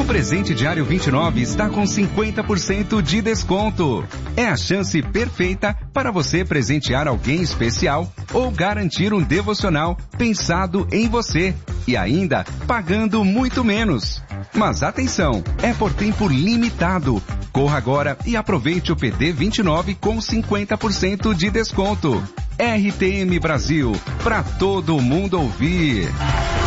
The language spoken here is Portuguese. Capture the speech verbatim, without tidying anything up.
presente diário vinte e nove está com cinquenta por cento de desconto. É a chance perfeita para você presentear alguém especial ou garantir um devocional pensado em você e ainda pagando muito menos. Mas atenção, é por tempo limitado. Corra agora e aproveite o P D vinte e nove com cinquenta por cento de desconto. R T M Brasil, para todo mundo ouvir.